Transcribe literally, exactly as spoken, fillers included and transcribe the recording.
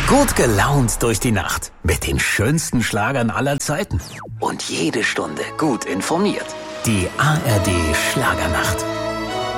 Gut gelaunt durch die Nacht mit den schönsten Schlagern aller Zeiten. Und jede Stunde gut informiert. Die A R D Schlagernacht.